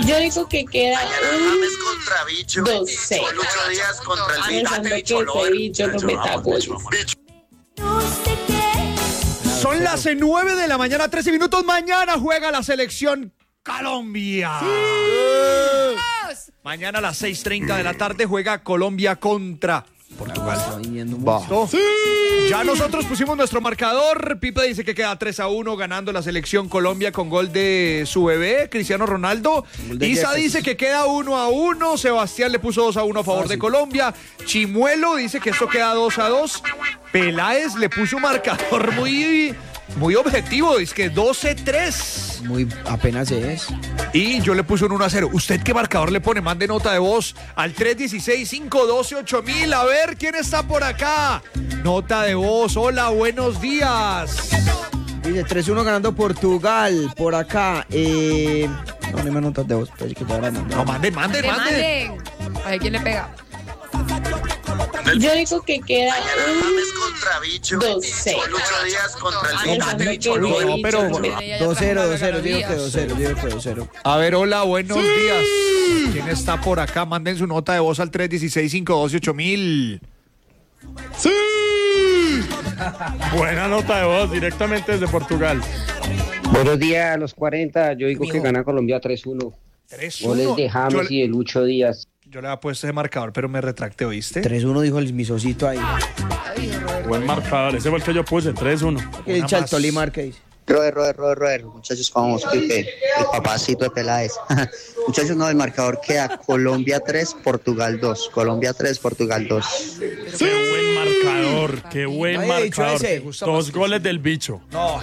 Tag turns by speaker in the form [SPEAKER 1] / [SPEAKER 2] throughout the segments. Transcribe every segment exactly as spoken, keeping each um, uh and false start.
[SPEAKER 1] Yo digo que queda un
[SPEAKER 2] contra bicho.
[SPEAKER 1] dos seis.
[SPEAKER 2] Lucho Díaz contra el
[SPEAKER 1] Pensando que ese bicho no meta goles.
[SPEAKER 3] Son las nueve de la mañana, trece minutos. Mañana juega la selección Colombia. Sí. Mañana a las seis treinta de la tarde juega Colombia contra Portugal. Sí. Ya nosotros pusimos nuestro marcador. Pipe dice que queda tres a uno ganando la selección Colombia con gol de su bebé, Cristiano Ronaldo. Isa dice que queda uno a uno. Sebastián le puso dos a uno a favor ah, de sí. Colombia. Chimuelo dice que esto queda dos a dos. Peláez le puso un marcador muy, muy objetivo, es que doce tres.
[SPEAKER 4] Muy apenas es.
[SPEAKER 3] Y yo le puse un uno a cero. ¿Usted qué marcador le pone? Mande nota de voz al tres uno seis, cinco uno dos, ocho mil. A ver, ¿quién está por acá? Nota de voz. Hola, buenos días.
[SPEAKER 4] Dice tres uno ganando Portugal. Por acá. Eh... No, no me notas de voz. Pues, que te
[SPEAKER 3] no, mande, mande, mande.
[SPEAKER 5] A ver quién le pega.
[SPEAKER 1] Yo digo que queda un dos seis.
[SPEAKER 2] Lucho Díaz contra el bicho.
[SPEAKER 3] No, pero
[SPEAKER 4] dos cero, dos cero, digo que dos cero, digo que dos cero.
[SPEAKER 3] A ver, hola, buenos sí. días. ¿Quién está por acá? Manden su nota de voz al tres uno seis, cinco uno dos, ocho mil.
[SPEAKER 6] ¡Sí! Buena nota de voz, directamente desde Portugal.
[SPEAKER 7] Buenos días a los cuarenta. Yo digo que gana Colombia tres uno.
[SPEAKER 3] tres uno.
[SPEAKER 7] Goles de James
[SPEAKER 3] Yo...
[SPEAKER 7] y de Lucho Díaz.
[SPEAKER 3] Yo le había puesto ese marcador, pero me retracté, ¿oíste?
[SPEAKER 4] tres uno dijo el misocito ahí.
[SPEAKER 6] Buen marcador, ese fue el que yo puse, tres uno.
[SPEAKER 4] ¿Qué dice el Tolimar? ¿Qué dice?
[SPEAKER 8] Roder, Roder, Roder, Roder. Muchachos, vamos, Pipe, el papacito de Peláez. Muchachos, no, el marcador queda Colombia tres, Portugal dos. Colombia tres, Portugal dos.
[SPEAKER 6] ¡Sí! Qué buen marcador, qué buen marcador. Dos goles del bicho.
[SPEAKER 3] No.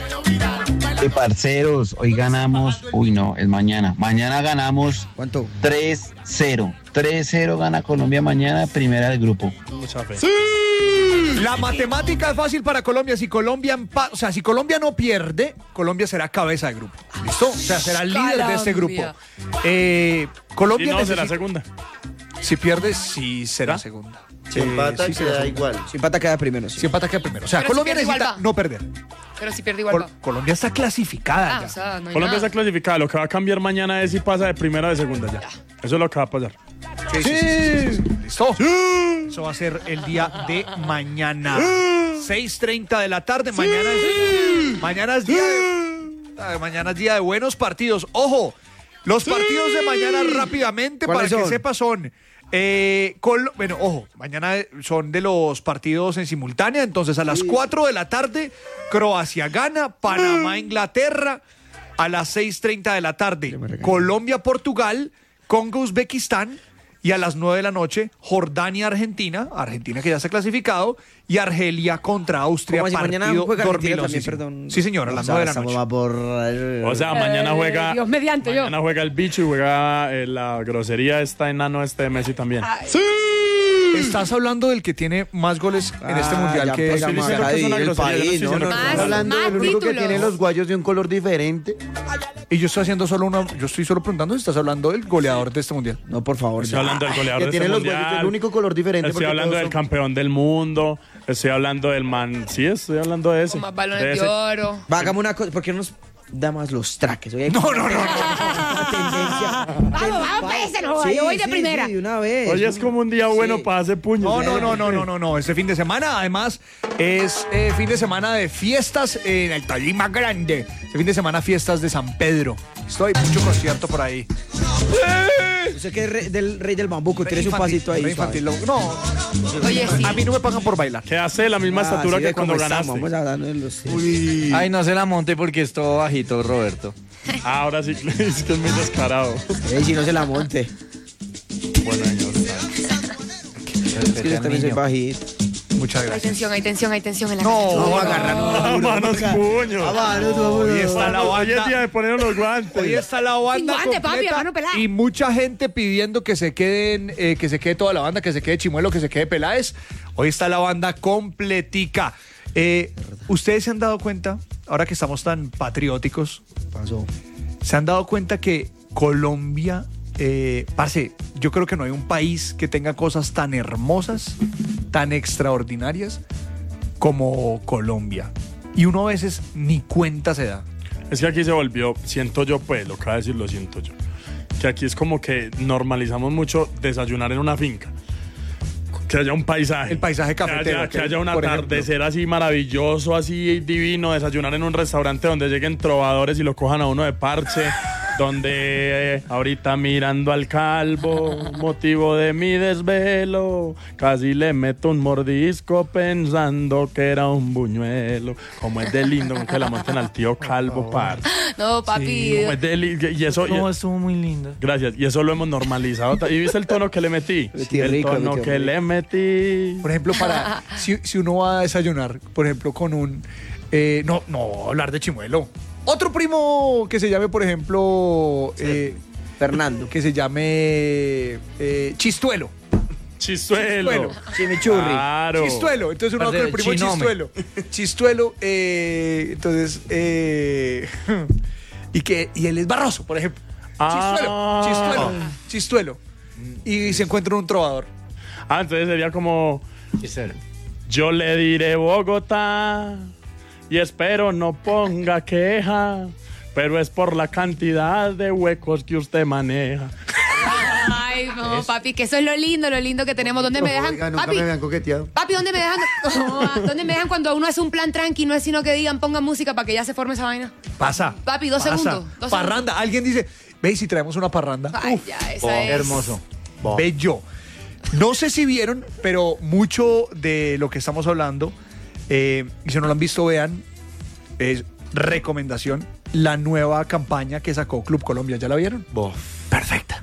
[SPEAKER 9] Y parceros, hoy ganamos, uy no, es mañana. Mañana ganamos.
[SPEAKER 4] ¿Cuánto?
[SPEAKER 9] tres cero. tres cero gana Colombia mañana, primera del grupo.
[SPEAKER 6] Mucha fe.
[SPEAKER 3] ¡Sí! La matemática es fácil para Colombia. Si Colombia empa- o sea, si Colombia no pierde, Colombia será cabeza de grupo. ¿Listo? O sea, será el líder de este grupo. Eh, Colombia
[SPEAKER 6] si no,
[SPEAKER 3] necesita...
[SPEAKER 6] será segunda.
[SPEAKER 3] Si pierde, sí será ¿Ah? segunda.
[SPEAKER 10] Si empata,
[SPEAKER 3] sí,
[SPEAKER 10] queda igual.
[SPEAKER 4] Si empata, queda primero. Sí.
[SPEAKER 3] Si empata, queda primero. O sea,
[SPEAKER 5] Pero
[SPEAKER 3] Colombia
[SPEAKER 5] si
[SPEAKER 3] necesita no perder.
[SPEAKER 5] Pero si pierde igual
[SPEAKER 3] Col-
[SPEAKER 5] va.
[SPEAKER 3] Colombia está clasificada
[SPEAKER 5] Ah,
[SPEAKER 3] ya.
[SPEAKER 5] o sea, no hay
[SPEAKER 6] Colombia
[SPEAKER 5] nada.
[SPEAKER 6] está clasificada. Lo que va a cambiar mañana es si pasa de primera o de segunda ya. Eso es lo que va a pasar.
[SPEAKER 3] Sí, sí, sí, sí, sí. ¿Listo? Sí. Eso va a ser el día de mañana. Sí. seis treinta de la tarde. Sí. Mañana es, mañana es día de, mañana es día de buenos partidos. Ojo, los sí. partidos de mañana rápidamente para son? que sepa son... Eh, Col- bueno, ojo, mañana son de los partidos en simultánea, entonces a las sí. cuatro de la tarde, Croacia gana, Panamá, Inglaterra, a las seis treinta de la tarde, Colombia, Portugal, Congo, Uzbekistán, y a las nueve de la noche, Jordania, Argentina, Argentina que ya se ha clasificado, y Argelia contra Austria.
[SPEAKER 4] ¿Cómo así, mañana juega Argentina también, perdón?
[SPEAKER 3] Sí, señor, a las nueve de la noche.
[SPEAKER 4] Por...
[SPEAKER 6] O sea, mañana juega...
[SPEAKER 5] Eh, Dios mediante,
[SPEAKER 6] mañana
[SPEAKER 5] yo.
[SPEAKER 6] juega el bicho y juega eh, la grosería esta enano este de Messi también.
[SPEAKER 5] Ay.
[SPEAKER 3] ¡Sí! Estás hablando del que tiene más goles ah, en este mundial que
[SPEAKER 4] pues,
[SPEAKER 3] es
[SPEAKER 4] el país, no, no, no,
[SPEAKER 5] más,
[SPEAKER 10] estás hablando del único que tiene los guayos de un color diferente.
[SPEAKER 3] Y yo estoy haciendo solo una, yo estoy solo preguntando si estás hablando del goleador de este mundial.
[SPEAKER 4] No, por favor.
[SPEAKER 6] Estoy hablando del goleador
[SPEAKER 10] que
[SPEAKER 6] de
[SPEAKER 10] tiene
[SPEAKER 6] este
[SPEAKER 10] los
[SPEAKER 6] mundial.
[SPEAKER 10] guayos del único color diferente.
[SPEAKER 6] Estoy hablando del son... campeón del mundo. Estoy hablando del man. Sí, estoy hablando de ese.
[SPEAKER 5] Con más balones de,
[SPEAKER 6] de
[SPEAKER 5] oro.
[SPEAKER 4] Va, hagamos una cosa. ¿Por qué no nos da más los traques? Oye,
[SPEAKER 3] no, no, no, no.
[SPEAKER 4] Una tendencia.
[SPEAKER 5] Vamos, vamos, pese, no, sí, yo voy de
[SPEAKER 4] sí,
[SPEAKER 5] primera.
[SPEAKER 4] Sí, de una vez.
[SPEAKER 6] Hoy es como un día bueno sí. para hacer puños.
[SPEAKER 3] No, no, no, no, no, no, no. Este fin de semana, además, es eh, fin de semana de fiestas en el Tolima Grande. Este fin de semana, fiestas de San Pedro. Estoy mucho concierto por ahí.
[SPEAKER 4] Usted que es re, del rey del bambuco,
[SPEAKER 3] Rey
[SPEAKER 4] tiene su
[SPEAKER 3] infantil,
[SPEAKER 4] pasito ahí.
[SPEAKER 3] rey infantil, lo- no,
[SPEAKER 5] Oye, sí.
[SPEAKER 3] a mí no me pagan por bailar.
[SPEAKER 6] Que hace la misma
[SPEAKER 4] Ah,
[SPEAKER 6] estatura
[SPEAKER 4] sí,
[SPEAKER 6] que
[SPEAKER 4] ve
[SPEAKER 6] cuando
[SPEAKER 4] cómo
[SPEAKER 6] ganaste.
[SPEAKER 4] estamos, vamos hablando de los...
[SPEAKER 3] Uy.
[SPEAKER 11] Ay, no se la monte porque es todo bajito, Roberto.
[SPEAKER 6] Ah, ahora sí es que es muy descarado.
[SPEAKER 4] Ey, si no se la monte.
[SPEAKER 6] Bueno, señor.
[SPEAKER 4] Es que yo también soy bajito.
[SPEAKER 3] Muchas
[SPEAKER 5] Hay
[SPEAKER 3] gracias.
[SPEAKER 5] tensión, hay tensión, hay tensión en la
[SPEAKER 3] No,
[SPEAKER 5] cancha.
[SPEAKER 4] Vamos a agarrarnos.
[SPEAKER 6] Ah, manos puños.
[SPEAKER 3] Hoy está la
[SPEAKER 6] Hoy es día
[SPEAKER 3] banda.
[SPEAKER 6] de poner los guantes.
[SPEAKER 3] Hoy está la banda
[SPEAKER 5] Sin guante, papi,
[SPEAKER 3] completa
[SPEAKER 5] hermano pelado.
[SPEAKER 3] y mucha gente pidiendo que se queden, eh, que se quede toda la banda, que se quede Chimuelo, que se quede Peláez. Hoy está la banda completica. Eh, Ustedes se han dado cuenta, ahora que estamos tan patrióticos,
[SPEAKER 4] Pasó.
[SPEAKER 3] se han dado cuenta que Colombia, eh, parce, yo creo que no hay un país que tenga cosas tan hermosas, tan extraordinarias como Colombia. Y uno a veces ni cuenta se da.
[SPEAKER 6] Es que aquí se volvió, siento yo, pues, lo que va a decir, lo siento yo. que aquí es como que normalizamos mucho desayunar en una finca. Que haya un paisaje.
[SPEAKER 3] El paisaje cafetero.
[SPEAKER 6] Que haya, que haya un
[SPEAKER 3] por
[SPEAKER 6] atardecer
[SPEAKER 3] ejemplo.
[SPEAKER 6] así maravilloso, así divino, desayunar en un restaurante donde lleguen trovadores y lo cojan a uno de parche. Donde eh, ahorita mirando al calvo, motivo de mi desvelo, casi le meto un mordisco pensando que era un buñuelo. Como es de lindo con que la monten al tío calvo, par.
[SPEAKER 5] No, papi.
[SPEAKER 6] Sí, como es de li- y eso,
[SPEAKER 11] No,
[SPEAKER 6] y-
[SPEAKER 11] estuvo muy lindo.
[SPEAKER 6] gracias. Y eso lo hemos normalizado. ¿Y viste el tono que le metí?
[SPEAKER 4] Metí
[SPEAKER 6] el
[SPEAKER 4] rico,
[SPEAKER 6] tono
[SPEAKER 4] metí
[SPEAKER 6] que
[SPEAKER 4] rico.
[SPEAKER 6] le metí.
[SPEAKER 3] Por ejemplo, para si, si uno va a desayunar, por ejemplo, con un... eh, no, no, hablar de chimuelo. Otro primo que se llame, por ejemplo... eh,
[SPEAKER 4] Fernando.
[SPEAKER 3] que se llame eh, Chistuelo.
[SPEAKER 6] Chistuelo.
[SPEAKER 3] Chistuelo.
[SPEAKER 4] Chimichurri.
[SPEAKER 6] Claro.
[SPEAKER 3] Chistuelo. Entonces uno va con el
[SPEAKER 11] Parcero,
[SPEAKER 3] primo
[SPEAKER 11] chinome.
[SPEAKER 3] Chistuelo. Chistuelo, eh, entonces... eh, y, que, y él es Barroso, por ejemplo.
[SPEAKER 6] Ah.
[SPEAKER 3] Chistuelo. Chistuelo. Chistuelo. Y se encuentra un trovador.
[SPEAKER 6] Ah, entonces sería como... Yo le diré Bogotá y espero no ponga queja, pero es por la cantidad de huecos que usted maneja.
[SPEAKER 5] Ay, no, papi, que eso es lo lindo, lo lindo que tenemos. ¿Dónde me dejan?
[SPEAKER 10] Oiga, nunca
[SPEAKER 5] Papi,
[SPEAKER 10] me habían coqueteado.
[SPEAKER 5] papi, ¿dónde me dejan? ¿Dónde me dejan cuando uno hace un plan tranqui? No es sino que digan, pongan música para que ya se forme esa vaina.
[SPEAKER 3] Pasa.
[SPEAKER 5] Papi, dos
[SPEAKER 3] pasa.
[SPEAKER 5] segundos, dos
[SPEAKER 3] parranda. Alguien dice, ve y si traemos una parranda.
[SPEAKER 5] Ay, ya, esa es.
[SPEAKER 11] Hermoso.
[SPEAKER 3] Bello. No sé si vieron, pero mucho de lo que estamos hablando, eh, y si no lo han visto, vean, es recomendación, la nueva campaña que sacó Club Colombia. ¿Ya la vieron? Perfecta.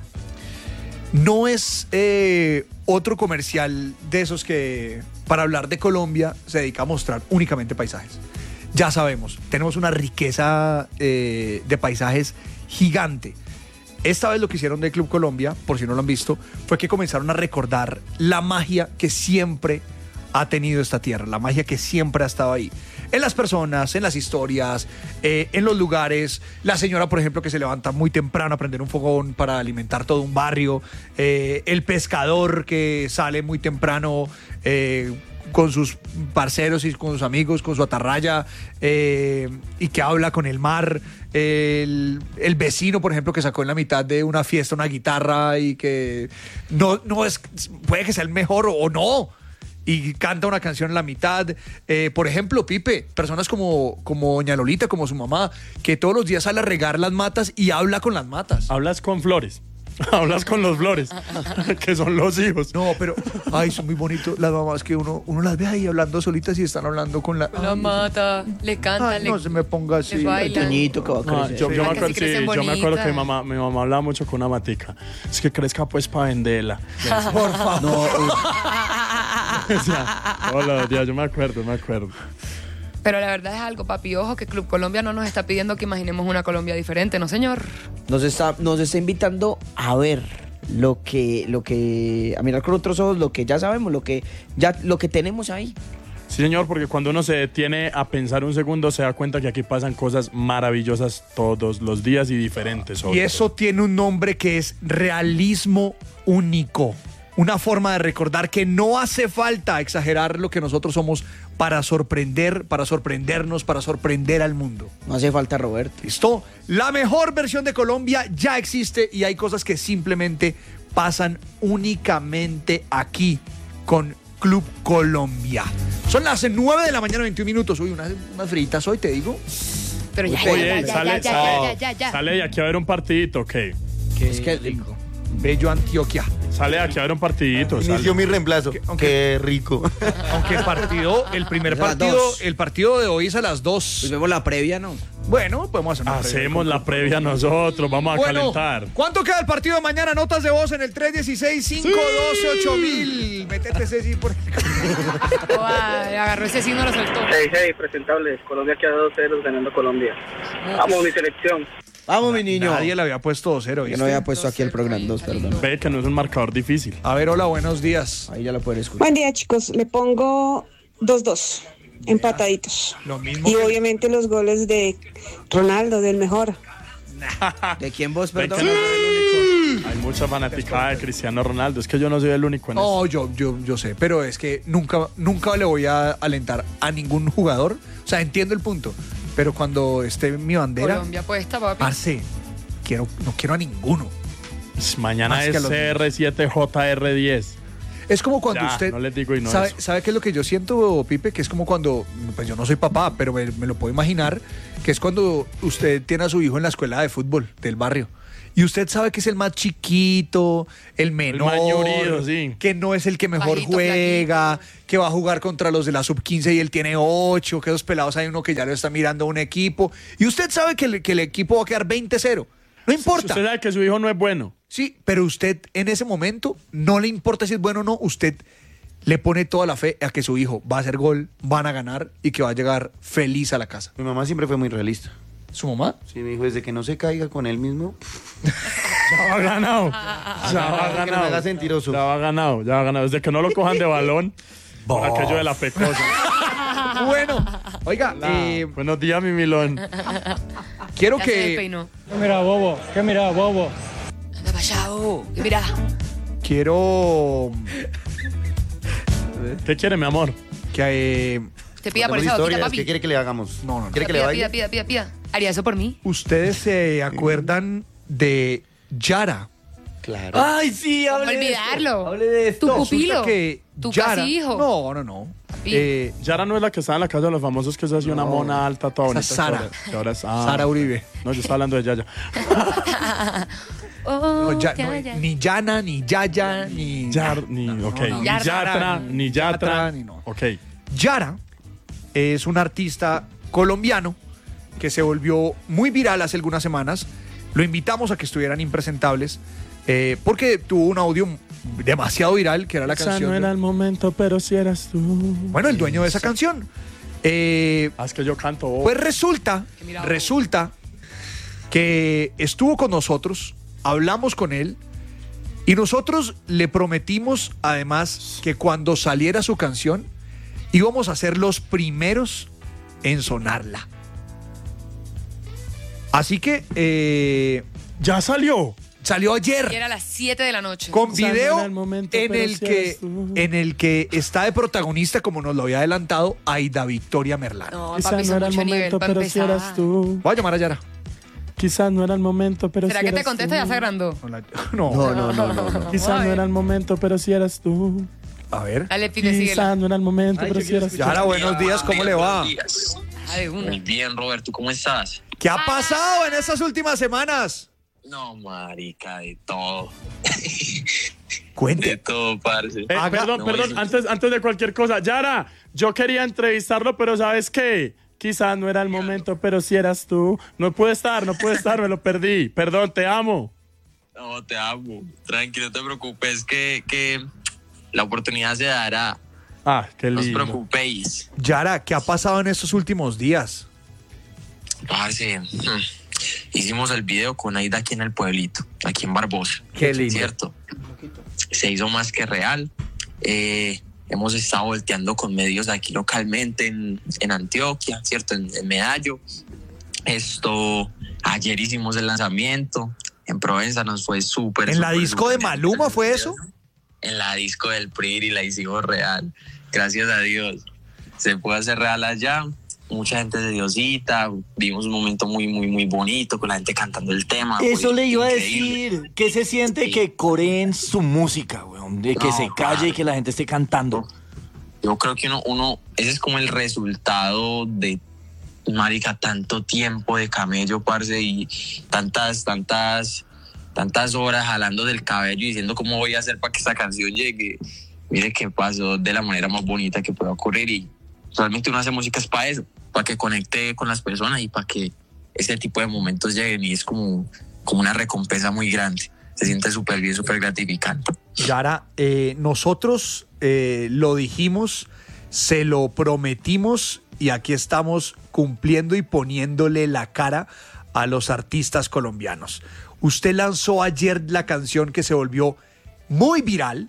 [SPEAKER 3] No es eh, otro comercial de esos que para hablar de Colombia se dedica a mostrar únicamente paisajes. Ya sabemos, tenemos una riqueza eh, de paisajes gigante. Esta vez lo que hicieron de Club Colombia, por si no lo han visto, fue que comenzaron a recordar la magia que siempre ha tenido esta tierra, la magia que siempre ha estado ahí. En las personas, en las historias, eh, en los lugares. La señora, por ejemplo, que se levanta muy temprano a prender un fogón para alimentar todo un barrio. Eh, el pescador que sale muy temprano eh, con sus parceros y con sus amigos, con su atarraya, eh, y que habla con el mar. El, el vecino, por ejemplo, que sacó en la mitad de una fiesta una guitarra y que no, no es, puede que sea el mejor o, o no, y canta una canción en la mitad. Eh, por ejemplo, Pipe, personas como, como Doña Lolita, como su mamá, que todos los días sale a regar las matas y habla con las matas.
[SPEAKER 6] Hablas con flores. Hablas con los flores, que son los hijos.
[SPEAKER 3] No, pero, ay, son muy bonitos las mamás que uno, uno las ve ahí hablando solitas y están hablando con la...
[SPEAKER 5] La
[SPEAKER 3] ay,
[SPEAKER 5] mata, le canta,
[SPEAKER 3] ay,
[SPEAKER 5] le...
[SPEAKER 3] no se me ponga así.
[SPEAKER 5] les baila.
[SPEAKER 4] El Toñito que va a
[SPEAKER 6] No,
[SPEAKER 4] crecer.
[SPEAKER 6] yo, yo me
[SPEAKER 5] Las que
[SPEAKER 6] acuerdo,
[SPEAKER 5] sí
[SPEAKER 6] sí,
[SPEAKER 5] crecen
[SPEAKER 6] yo me acuerdo que
[SPEAKER 5] bonitas.
[SPEAKER 6] mi mamá, mi mamá hablaba mucho con una matica. Es que crezca pues para venderla.
[SPEAKER 3] Por favor.
[SPEAKER 4] No, uy,
[SPEAKER 6] O sea, todos los días, yo me acuerdo, me acuerdo.
[SPEAKER 5] Pero la verdad es algo, papi, ojo, que Club Colombia no nos está pidiendo que imaginemos una Colombia diferente, ¿no, señor?
[SPEAKER 4] nos está, nos está invitando a ver lo que, lo que, a mirar con otros ojos lo que ya sabemos, lo que ya, lo que tenemos ahí.
[SPEAKER 6] Sí, señor, porque cuando uno se detiene a pensar un segundo, se da cuenta que aquí pasan cosas maravillosas todos los días y diferentes. sobre
[SPEAKER 3] Y eso tiene un nombre que es realismo único. Una forma de recordar que no hace falta exagerar lo que nosotros somos para sorprender, para sorprendernos, para sorprender al mundo.
[SPEAKER 4] No hace falta, Roberto.
[SPEAKER 3] ¿Listo? La mejor versión de Colombia ya existe y hay cosas que simplemente pasan únicamente aquí con Club Colombia. Son las nueve de la mañana, veintiún minutos. Uy, unas, unas fritas hoy, te digo.
[SPEAKER 5] Pero ya,
[SPEAKER 6] Oye,
[SPEAKER 5] ya, ya,
[SPEAKER 6] sale,
[SPEAKER 5] ya, ya,
[SPEAKER 6] sale,
[SPEAKER 5] ya, ya, ya.
[SPEAKER 6] sale de aquí a ver un partidito, ¿ok?
[SPEAKER 4] Es que
[SPEAKER 3] rico. Bello Antioquia.
[SPEAKER 6] Sale de aquí a ver un partidito.
[SPEAKER 10] Inició
[SPEAKER 6] sale.
[SPEAKER 10] mi reemplazo.
[SPEAKER 3] aunque-
[SPEAKER 10] Qué rico.
[SPEAKER 3] Aunque el partido, el primer
[SPEAKER 4] Es a las
[SPEAKER 3] partido,
[SPEAKER 4] dos.
[SPEAKER 3] el partido de hoy es a las dos.
[SPEAKER 4] pues vemos la previa, ¿no?
[SPEAKER 3] Bueno, podemos hacer una previa.
[SPEAKER 6] Hacemos la previa nosotros, vamos a
[SPEAKER 3] Bueno,
[SPEAKER 6] calentar.
[SPEAKER 3] ¿cuánto queda el partido de mañana? Notas de voz en el tres uno seis, cinco uno dos, ocho mil. Métete ese sí por el...
[SPEAKER 5] Ay, agarró ese signo, lo soltó.
[SPEAKER 12] Hey, hey, presentables. Colombia queda dos cero ganando Colombia. Vamos, mi selección.
[SPEAKER 4] Vamos, mi niño.
[SPEAKER 3] Nadie le había puesto dos cero.
[SPEAKER 4] Yo no había puesto aquí el programa dos, perdón.
[SPEAKER 6] Ve que no es un marcador difícil.
[SPEAKER 3] A ver, hola, buenos días.
[SPEAKER 4] Ahí ya lo pueden escuchar.
[SPEAKER 13] Buen día, chicos. Le pongo dos dos, empataditos.
[SPEAKER 3] Lo mismo.
[SPEAKER 13] Y
[SPEAKER 3] que-
[SPEAKER 13] obviamente los goles de Ronaldo, del mejor.
[SPEAKER 4] ¿De quién vos,
[SPEAKER 6] Ve que
[SPEAKER 4] perdón?
[SPEAKER 6] no soy el único. Hay mucha fanaticada de Cristiano Ronaldo. Es que yo no soy el único en eso.
[SPEAKER 3] No, yo, yo, yo sé, pero es que nunca, nunca le voy a alentar a ningún jugador. O sea, entiendo el punto, pero cuando esté mi bandera,
[SPEAKER 5] Colombia puesta, papi.
[SPEAKER 3] parce, quiero, no quiero a ninguno.
[SPEAKER 6] Mañana
[SPEAKER 3] Más que a
[SPEAKER 6] es
[SPEAKER 3] los
[SPEAKER 6] C R siete J R diez.
[SPEAKER 3] Es como cuando
[SPEAKER 6] Ya,
[SPEAKER 3] usted...
[SPEAKER 6] no les digo y no
[SPEAKER 3] ¿sabe,
[SPEAKER 6] eso.
[SPEAKER 3] ¿Sabe qué es lo que yo siento, Pipe? Que es como cuando... Pues yo no soy papá, pero me, me lo puedo imaginar. Que es cuando usted tiene a su hijo en la escuela de fútbol del barrio. Y usted sabe que es el más chiquito, el menor,
[SPEAKER 6] mañurido, sí.
[SPEAKER 3] que no es el que mejor
[SPEAKER 5] Bajito,
[SPEAKER 3] juega, que va a jugar contra los de la sub quince y él tiene ocho, que esos pelados hay uno que ya lo está mirando a un equipo. Y usted sabe que el, que el equipo va a quedar veinte cero. No importa.
[SPEAKER 6] Usted sabe que su hijo no es bueno.
[SPEAKER 3] Sí, pero usted en ese momento no le importa si es bueno o no, usted le pone toda la fe a que su hijo va a hacer gol, van a ganar y que va a llegar feliz a la casa.
[SPEAKER 10] Mi mamá siempre fue muy realista.
[SPEAKER 3] ¿Su mamá?
[SPEAKER 10] Sí, me dijo, desde que no se caiga con él mismo,
[SPEAKER 6] Ya va ganado. Ya va
[SPEAKER 10] que no me
[SPEAKER 6] ganado.
[SPEAKER 10] haga sentiroso.
[SPEAKER 6] Ya va ganado, ya va ganado. Desde que no lo cojan de balón, por aquello de la pecosa.
[SPEAKER 3] Bueno, oiga, eh,
[SPEAKER 6] Buenos días, mi milón.
[SPEAKER 3] quiero
[SPEAKER 5] Ya se
[SPEAKER 3] que
[SPEAKER 5] despeinó.
[SPEAKER 14] ¿Qué mira, bobo? ¿Qué mira, bobo?
[SPEAKER 5] Anda para allá, oh. ¿Qué mira?
[SPEAKER 3] quiero
[SPEAKER 6] ¿Qué quiere, mi amor?
[SPEAKER 3] que eh,
[SPEAKER 5] Te pida por
[SPEAKER 10] Contemos
[SPEAKER 5] esa boquita,
[SPEAKER 10] historias,
[SPEAKER 5] papi.
[SPEAKER 10] ¿qué quiere que le hagamos?
[SPEAKER 3] No, no, no.
[SPEAKER 10] ¿Quiere que le
[SPEAKER 5] Pida,
[SPEAKER 10] baile?
[SPEAKER 5] pida, pida, pida, pida. ¿Haría eso por mí?
[SPEAKER 3] ustedes se acuerdan de Yara.
[SPEAKER 10] Claro.
[SPEAKER 11] Ay, sí,
[SPEAKER 5] ¿Cómo
[SPEAKER 11] hable de
[SPEAKER 5] olvidarlo?
[SPEAKER 11] esto. Hable de esto.
[SPEAKER 5] Tu pupilo.
[SPEAKER 3] Resulta que
[SPEAKER 5] Tu
[SPEAKER 3] Yara,
[SPEAKER 5] casi hijo.
[SPEAKER 3] No, no, no.
[SPEAKER 5] Papi.
[SPEAKER 3] Eh,
[SPEAKER 6] Yara no es la que estaba en la casa de los famosos, que es así una mona alta, toda
[SPEAKER 3] Esa
[SPEAKER 6] bonita.
[SPEAKER 3] es Sara.
[SPEAKER 6] que ahora- que ahora es- ah.
[SPEAKER 3] Sara Uribe.
[SPEAKER 6] No, yo estaba hablando de Yaya.
[SPEAKER 5] Oh,
[SPEAKER 3] No, ya-
[SPEAKER 5] ya,
[SPEAKER 3] no,
[SPEAKER 5] ya.
[SPEAKER 3] Ni Yana, ni Yaya, ni...
[SPEAKER 6] Yar, ni, ok.
[SPEAKER 3] no,
[SPEAKER 6] Ni
[SPEAKER 5] Yatra.
[SPEAKER 6] Yatra, ni Yatra.
[SPEAKER 3] ni no.
[SPEAKER 6] Ok.
[SPEAKER 3] Yara es un artista colombiano que se volvió muy viral hace algunas semanas. Lo invitamos a que estuvieran impresentables eh, porque tuvo un audio demasiado viral que era la
[SPEAKER 6] Quizá
[SPEAKER 3] canción.
[SPEAKER 6] no
[SPEAKER 3] de-
[SPEAKER 6] era el momento, pero si eras tú.
[SPEAKER 3] Bueno, el dueño de esa canción. Eh,
[SPEAKER 6] Ah, es que yo canto. oh.
[SPEAKER 3] Pues resulta,
[SPEAKER 5] Que mira, oh.
[SPEAKER 3] resulta que estuvo con nosotros, hablamos con él y nosotros le prometimos además que cuando saliera su canción íbamos a ser los primeros en sonarla. Así que eh,
[SPEAKER 6] ya salió.
[SPEAKER 3] Salió
[SPEAKER 5] Y
[SPEAKER 3] ayer
[SPEAKER 5] era a las siete de la noche.
[SPEAKER 3] con
[SPEAKER 6] Quizá no
[SPEAKER 3] video
[SPEAKER 6] era el momento,
[SPEAKER 3] en
[SPEAKER 6] pero
[SPEAKER 3] el
[SPEAKER 6] si
[SPEAKER 3] que
[SPEAKER 6] eras tú.
[SPEAKER 3] en el que está de protagonista, como nos lo había adelantado, Aida Victoria Merlano.
[SPEAKER 5] No,
[SPEAKER 6] Quizá
[SPEAKER 5] papi,
[SPEAKER 6] no
[SPEAKER 5] son
[SPEAKER 6] era el
[SPEAKER 5] mucho nivel
[SPEAKER 6] momento,
[SPEAKER 5] para
[SPEAKER 6] pero si
[SPEAKER 5] empezar.
[SPEAKER 6] eras tú.
[SPEAKER 3] Voy a llamar a Yara.
[SPEAKER 6] Quizás no era el momento, pero
[SPEAKER 5] ¿Será
[SPEAKER 6] si
[SPEAKER 5] que te
[SPEAKER 6] eras
[SPEAKER 5] contesta
[SPEAKER 6] tú.
[SPEAKER 5] ya se agrandó?
[SPEAKER 3] No, la-
[SPEAKER 10] No,
[SPEAKER 3] no.
[SPEAKER 10] no, no, no, no.
[SPEAKER 6] Quizás no era el momento, pero si eras tú.
[SPEAKER 3] A ver.
[SPEAKER 5] Dale, Pipe, síguela.
[SPEAKER 6] Quizás no era el momento, pero si eras tú.
[SPEAKER 3] Yara, buenos días, ¿cómo le va?
[SPEAKER 5] Ah, de una.
[SPEAKER 2] Muy bien, Roberto, ¿cómo estás?
[SPEAKER 3] ¿Qué ha pasado en estas últimas semanas?
[SPEAKER 2] No, marica, de todo.
[SPEAKER 3] Cuente.
[SPEAKER 2] De todo, parce.
[SPEAKER 6] Eh,
[SPEAKER 3] Haga-
[SPEAKER 6] perdón,
[SPEAKER 2] No,
[SPEAKER 6] perdón,
[SPEAKER 2] es-
[SPEAKER 6] antes, antes de cualquier cosa. Yara, yo quería entrevistarlo, pero ¿sabes qué? Quizás no era el momento, pero si eras tú. No pude estar, no pude estar, me lo perdí. Perdón, te amo.
[SPEAKER 2] No, te amo. Tranquilo, no te preocupes, que, que la oportunidad se dará.
[SPEAKER 6] Ah, qué
[SPEAKER 2] No os
[SPEAKER 6] lindo.
[SPEAKER 2] preocupéis.
[SPEAKER 3] Yara, ¿qué ha pasado en estos últimos días?
[SPEAKER 2] Parce, hmm, hicimos el video con Aida aquí en el pueblito, aquí en Barbosa.
[SPEAKER 3] Qué lindo.
[SPEAKER 2] ¿Cierto? Se hizo más que real. Eh, hemos estado volteando con medios aquí localmente en, en Antioquia, ¿cierto? En, en Medallo. Esto, ayer hicimos el lanzamiento. En Provenza nos fue súper.
[SPEAKER 3] ¿En la
[SPEAKER 2] súper,
[SPEAKER 3] disco de
[SPEAKER 2] súper bien.
[SPEAKER 3] Maluma fue eso?
[SPEAKER 2] En la disco del P R I y la hicimos real. Gracias a Dios. Se puede hacer real allá. Mucha gente se dio cita. Vimos un momento muy, muy, muy bonito con la gente cantando el tema.
[SPEAKER 11] Eso
[SPEAKER 2] Fue
[SPEAKER 11] le iba a
[SPEAKER 2] increíble.
[SPEAKER 11] decir. ¿Qué se siente
[SPEAKER 2] Sí.
[SPEAKER 11] que coreen su música, weón? De que
[SPEAKER 2] No,
[SPEAKER 11] se calle
[SPEAKER 2] claro.
[SPEAKER 11] y que la gente esté cantando.
[SPEAKER 2] Yo creo que uno, uno, ese es como el resultado de, marica, tanto tiempo de camello, parce, y tantas, tantas, tantas horas jalando del cabello y diciendo cómo voy a hacer para que esta canción llegue. Mire que pasó de la manera más bonita que pueda ocurrir y realmente uno hace música es para eso, para que conecte con las personas y para que ese tipo de momentos lleguen y es como, como una recompensa muy grande. Se siente súper bien, súper gratificante.
[SPEAKER 3] Yara, eh, nosotros eh, lo dijimos, se lo prometimos y aquí estamos cumpliendo y poniéndole la cara a los artistas colombianos. Usted lanzó ayer la canción que se volvió muy viral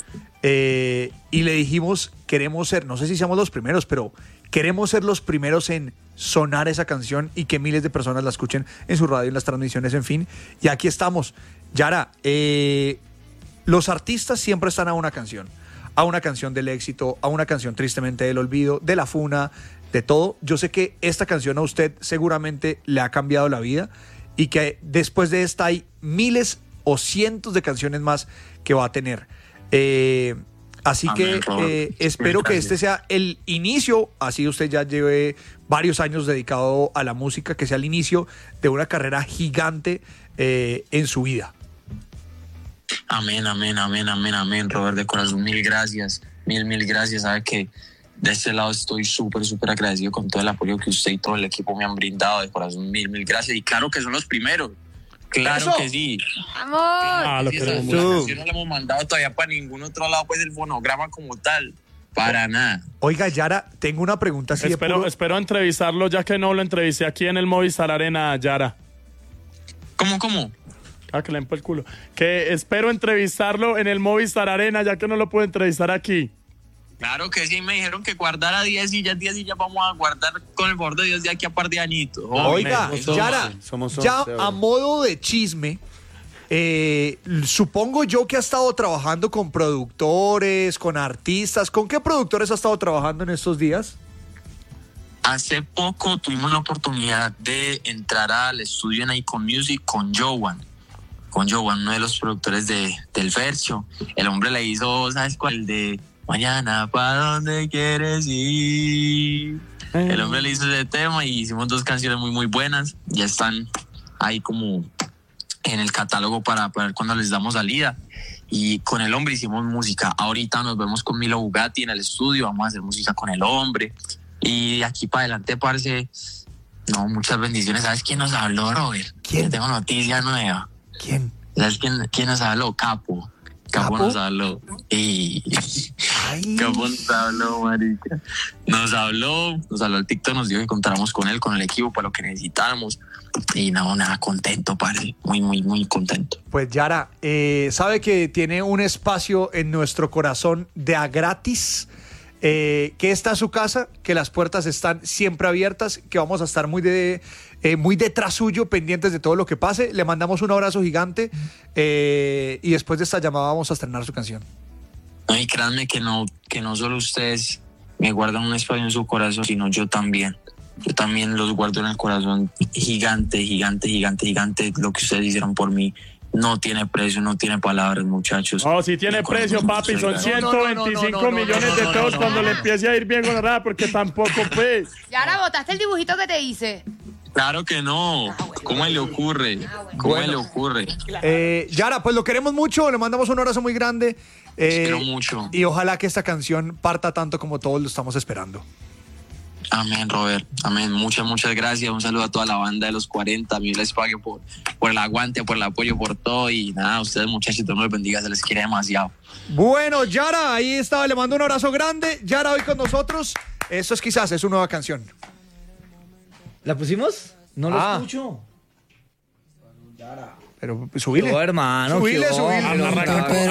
[SPEAKER 3] eh, y le dijimos, queremos ser, no sé si seamos los primeros, pero queremos ser los primeros en sonar esa canción y que miles de personas la escuchen en su radio, en las transmisiones, en fin. Y aquí estamos. Yara, eh, los artistas siempre están a una canción, a una canción del éxito, a una canción tristemente del olvido, de la funa, de todo. Yo sé que esta canción a usted seguramente le ha cambiado la vida y que después de esta hay miles o cientos de canciones más que va a tener. Eh, así
[SPEAKER 2] Amén,
[SPEAKER 3] que eh, espero que este sea el inicio, así usted ya lleve varios años dedicado a la música, que sea el inicio de una carrera gigante eh, en su vida.
[SPEAKER 2] Amén, amén, amén, amén, amén, Robert, de corazón, mil gracias, mil, mil gracias. Sabe que de este lado estoy súper, súper agradecido con todo el apoyo que usted y todo el equipo me han brindado, de corazón, mil, mil gracias. Y claro que son los primeros, claro
[SPEAKER 3] ¡Eso!
[SPEAKER 2] que sí.
[SPEAKER 5] ¡Vamos!
[SPEAKER 6] Ah, lo
[SPEAKER 2] Sí,
[SPEAKER 6] queremos
[SPEAKER 2] esa-
[SPEAKER 6] mucho.
[SPEAKER 2] esa canción no la hemos mandado todavía para ningún otro lado, pues el fonograma como tal, para nada.
[SPEAKER 3] Oiga, Yara, tengo una pregunta así de
[SPEAKER 6] Espero,
[SPEAKER 3] puro-
[SPEAKER 6] espero entrevistarlo ya que no lo entrevisté aquí en el Movistar Arena, Yara.
[SPEAKER 2] ¿Cómo, cómo?
[SPEAKER 6] Ah, que le empo el culo. Que espero entrevistarlo en el Movistar Arena ya que no lo puedo entrevistar aquí.
[SPEAKER 2] Claro que sí, me dijeron que guardara diez y ya diez y ya vamos a guardar con el favor de Dios de aquí a par de añitos.
[SPEAKER 3] Oiga,
[SPEAKER 10] Somos
[SPEAKER 3] Yara,
[SPEAKER 10] once, somos
[SPEAKER 3] ya
[SPEAKER 10] once
[SPEAKER 3] a
[SPEAKER 10] ahora.
[SPEAKER 3] modo de chisme, eh, supongo yo que ha estado trabajando con productores, con artistas. ¿Con qué productores ha estado trabajando en estos días?
[SPEAKER 2] Hace poco tuvimos la oportunidad de entrar al estudio en Icon Music con Joan. Con Joan, uno de los productores de, del Fercho. El hombre le hizo, ¿sabes cuál? El de Mañana, ¿para dónde quieres ir? El hombre le hizo ese tema y hicimos dos canciones muy, muy buenas. Ya están ahí como en el catálogo para, para ver cuando les damos salida. Y con el hombre hicimos música. Ahorita nos vemos con Milo Bugatti en el estudio. Vamos a hacer música con el hombre. Y de aquí para adelante, parce, no, muchas bendiciones. ¿Sabes quién nos habló, Robert?
[SPEAKER 3] ¿Quién?
[SPEAKER 2] Tengo noticia nueva.
[SPEAKER 3] ¿Quién?
[SPEAKER 2] ¿Sabes quién, quién nos habló? Capo. Capo,
[SPEAKER 3] ¿Capo?
[SPEAKER 2] nos habló. Y...
[SPEAKER 3] Ay.
[SPEAKER 2] Capo nos habló, marica. Nos habló, nos habló el TikTok, nos dijo que contáramos con él, con el equipo, para lo que necesitáramos. Y no, nada, contento, padre. Muy, muy, muy contento.
[SPEAKER 3] Pues Yara, eh, sabe que tiene un espacio en nuestro corazón de a gratis, eh, que está su casa, que las puertas están siempre abiertas, que vamos a estar muy de eh, muy detrás suyo, pendientes de todo lo que pase. Le mandamos un abrazo gigante eh, y después de esta llamada vamos a estrenar su canción.
[SPEAKER 2] No, y créanme que no, que no solo ustedes me guardan un espacio en su corazón, sino yo también. Yo también los guardo en el corazón. Gigante, gigante, gigante, gigante. Lo que ustedes hicieron por mí no tiene precio, no tiene palabras, muchachos.
[SPEAKER 6] No, si tiene
[SPEAKER 2] De corazón,
[SPEAKER 6] precio, papi. Son
[SPEAKER 2] muchas
[SPEAKER 6] ciento veinticinco
[SPEAKER 3] no, no, no,
[SPEAKER 6] millones
[SPEAKER 3] no,
[SPEAKER 6] de
[SPEAKER 3] no,
[SPEAKER 6] pesos
[SPEAKER 3] no,
[SPEAKER 6] cuando
[SPEAKER 3] no,
[SPEAKER 6] le
[SPEAKER 3] no.
[SPEAKER 6] empiece a ir bien con nada, porque tampoco, pues.
[SPEAKER 5] Y ahora botaste el dibujito que te hice.
[SPEAKER 2] Claro que no. ¿Cómo le ocurre? ¿Cómo
[SPEAKER 3] Bueno.
[SPEAKER 2] le ocurre?
[SPEAKER 3] Eh, Yara, pues lo queremos mucho, le mandamos un abrazo muy grande. eh,
[SPEAKER 2] Quiero mucho.
[SPEAKER 3] Y ojalá que esta canción parta tanto como todos lo estamos esperando.
[SPEAKER 2] Amén, Robert. Amén. Muchas, muchas gracias. Un saludo a toda la banda de los cuarenta. Mil les pague por, por el aguante, por el apoyo, por todo. Y nada, ustedes, muchachos, Dios los bendiga. Se les quiere demasiado.
[SPEAKER 3] Bueno, Yara, ahí estaba, le mando un abrazo grande. Yara hoy con nosotros. Eso es quizás, es su nueva canción.
[SPEAKER 4] ¿La pusimos? No lo
[SPEAKER 3] Ah.
[SPEAKER 4] escucho.
[SPEAKER 3] Pero subile.
[SPEAKER 4] No, hermano.
[SPEAKER 3] Subile,
[SPEAKER 4] qué
[SPEAKER 3] subile.
[SPEAKER 4] hombre,
[SPEAKER 6] Arranca,
[SPEAKER 4] no,